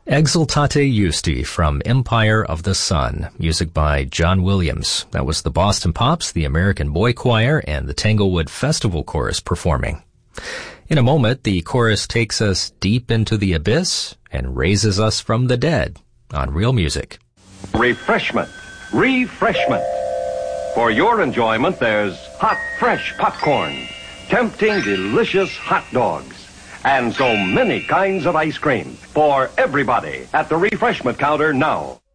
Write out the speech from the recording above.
Exultate Justi from Empire of the Sun, music by John Williams. That was the Boston Pops, the American Boy Choir, and the Tanglewood Festival Chorus performing. In a moment, the chorus takes us deep into the abyss and raises us from the dead on Real Music. Refreshment. For your enjoyment, there's hot, fresh popcorn, tempting, delicious hot dogs, and so many kinds of ice cream for everybody at the refreshment counter now.